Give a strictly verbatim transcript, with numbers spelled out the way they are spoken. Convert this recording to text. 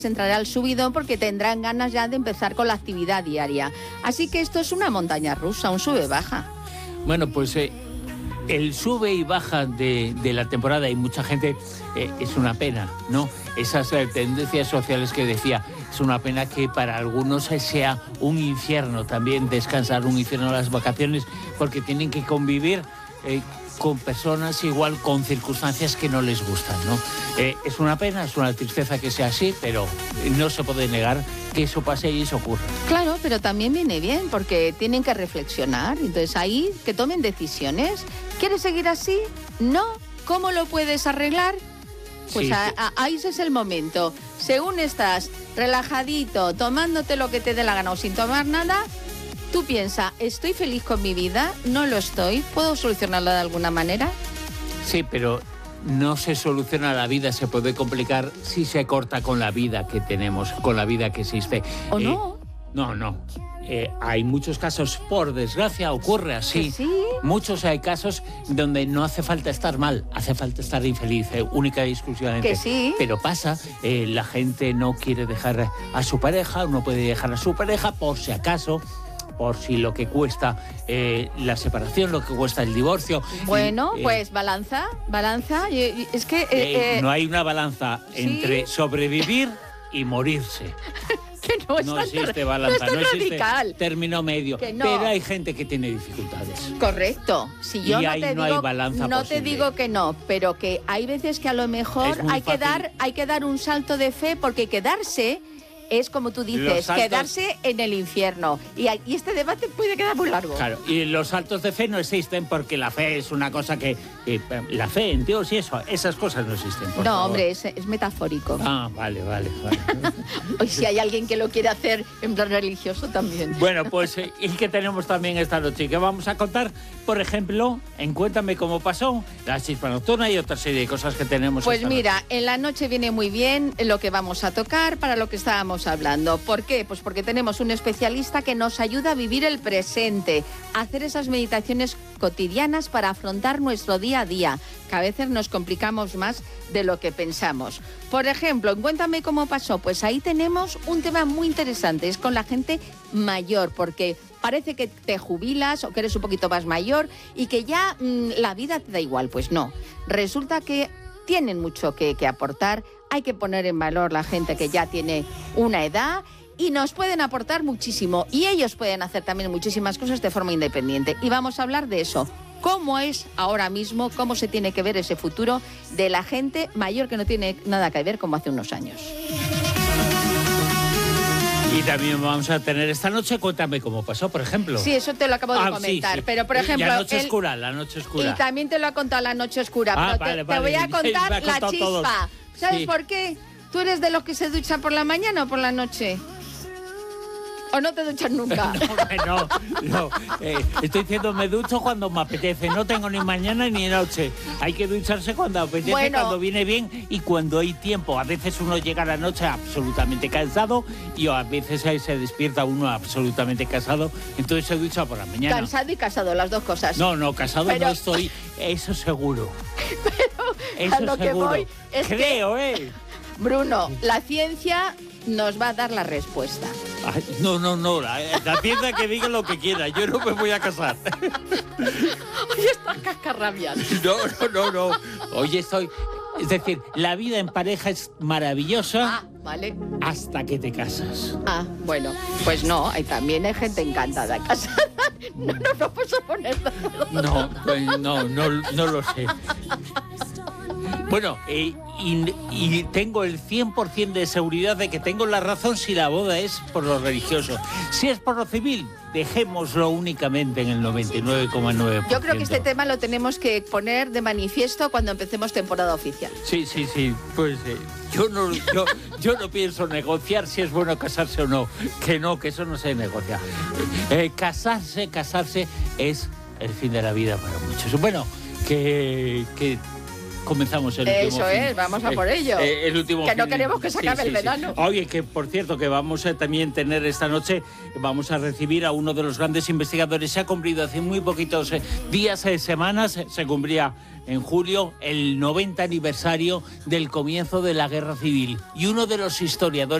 entrará al subidón porque tendrán ganas ya de empezar con la actividad diaria. Así que esto es una montaña rusa, un sube-baja. Bueno, pues eh, el sube y baja de, de la temporada y mucha gente eh, es una pena, ¿no? Esas eh, tendencias sociales que decía, es una pena que para algunos sea un infierno también descansar, un infierno las vacaciones, porque tienen que convivir eh, con personas igual con circunstancias que no les gustan, ¿no? Eh, es una pena, es una tristeza que sea así, pero no se puede negar que eso pase y eso ocurra. Claro, pero también viene bien porque tienen que reflexionar, entonces ahí que tomen decisiones. ¿Quieres seguir así? No. ¿Cómo lo puedes arreglar? Pues Sí. a, a, ahí ese es el momento. Según estás relajadito, tomándote lo que te dé la gana o sin tomar nada, tú piensa, ¿estoy feliz con mi vida? ¿No lo estoy? ¿Puedo solucionarlo de alguna manera? Sí, pero no se soluciona la vida, se puede complicar si se corta con la vida que tenemos, con la vida que existe. ¿O Eh, no? No, no. Eh, hay muchos casos, por desgracia, ocurre así. ¿Que sí? Muchos hay casos donde no hace falta estar mal, hace falta estar infeliz, eh, única y exclusivamente. ¿Que sí? Pero pasa, eh, la gente no quiere dejar a su pareja, no puede dejar a su pareja por si acaso, por si lo que cuesta eh, la separación, lo que cuesta el divorcio. Bueno, Y, eh, pues balanza, balanza. Y- y- Es que... eh, eh, eh, no hay una balanza ¿sí? entre sobrevivir y morirse. que no es No tan, existe no balanza, es tan no existe radical. término medio. Que no. Pero hay gente que tiene dificultades. Correcto. Si yo Y no ahí te no digo, hay balanza no te posible. digo que no, pero que hay veces que a lo mejor Es muy hay que fácil. dar, hay que dar un salto de fe porque quedarse es como tú dices, Los saltos- quedarse en el infierno. Y, hay- y este debate puede quedar muy largo. Claro, y los saltos de fe no existen porque la fe es una cosa que... que, la fe en Dios y eso, esas cosas no existen. por No, favor. hombre, es, es metafórico. Ah, vale, vale, vale. Hoy si hay alguien que lo quiere hacer en plan religioso también. Bueno, pues, eh, ¿y qué tenemos también esta noche? Que vamos a contar, por ejemplo, en Cuéntame cómo pasó, la chispa nocturna y otra serie de cosas que tenemos Pues esta mira, noche. en la noche viene muy bien lo que vamos a tocar para lo que estábamos hablando. ¿Por qué? Pues porque tenemos un especialista que nos ayuda a vivir el presente, a hacer esas meditaciones cotidianas para afrontar nuestro día a día, que a veces nos complicamos más de lo que pensamos. Por ejemplo, en Cuéntame cómo pasó, pues ahí tenemos un tema muy interesante, es con la gente mayor, porque parece que te jubilas o que eres un poquito más mayor y que ya mmm, la vida te da igual. Pues no, resulta que tienen mucho que, que aportar, hay que poner en valor la gente que ya tiene una edad y nos pueden aportar muchísimo y ellos pueden hacer también muchísimas cosas de forma independiente. Y vamos a hablar de eso. ¿Cómo es ahora mismo, cómo se tiene que ver ese futuro de la gente mayor que no tiene nada que ver como hace unos años? Y también vamos a tener esta noche Cuéntame cómo pasó, por ejemplo. Sí, eso te lo acabo de Ah, comentar, sí, sí. pero por ejemplo... La noche el- oscura, la noche oscura. Y también te lo ha contado La Noche Oscura, Ah, pero te, vale, te vale. voy a Me contar ha la contado chispa. todos. ¿Sabes Sí. por qué? ¿Tú eres de los que se duchan por la mañana o por la noche? ¿O no te duchas nunca? No, hombre, no, no. Eh, estoy diciendo, me ducho cuando me apetece. No tengo ni mañana ni noche. Hay que ducharse cuando apetece, Bueno. cuando viene bien y cuando hay tiempo. A veces uno llega a la noche absolutamente cansado y a veces ahí se despierta uno absolutamente cansado. Entonces se ducha por la mañana. Cansado y casado, las dos cosas. No, no, casado Pero- no estoy. Eso seguro. Pero Eso a lo que seguro. voy es que- Creo, ¿eh? Bruno, la ciencia nos va a dar la respuesta. Ay, no, no, no. La, la tienda que diga lo que quiera. Yo no me voy a casar. Hoy estás cascarrabiando. No, no, no, no. Hoy estoy... Es decir, la vida en pareja es maravillosa Ah, vale. hasta que te casas. Ah, bueno, pues no, hay también hay gente encantada casada. No nos vamos a poner de acuerdo. No, pues no, no, no lo sé. Bueno, eh, y, y tengo el cien por ciento de seguridad de que tengo la razón si la boda es por lo religioso. Si es por lo civil, dejémoslo únicamente en el noventa y nueve coma nueve por ciento. Yo creo que este tema lo tenemos que poner de manifiesto cuando empecemos temporada oficial. Sí, sí, sí. Pues eh, yo, no, yo, yo no pienso negociar si es bueno casarse o no. Que no, que eso no se negocia. Eh, casarse, casarse es el fin de la vida para muchos. Bueno, que, que comenzamos el Eso último es, fin. vamos a por ello. Eh, el último que no fin. queremos que se Sí, acabe sí, el sí. verano. Oye, que por cierto, que vamos a también tener esta noche, vamos a recibir a uno de los grandes investigadores. Se ha cumplido hace muy poquitos eh, días, eh, semanas, eh, se cumplía en julio el noventa aniversario del comienzo de la Guerra Civil. Y uno de los historiadores